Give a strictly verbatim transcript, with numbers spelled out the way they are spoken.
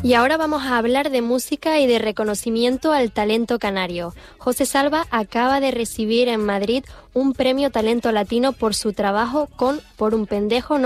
Y ahora vamos a hablar de música y de reconocimiento al talento canario. José Salva acaba de recibir en Madrid un premio Talento Latino por su trabajo con Por un pendejo no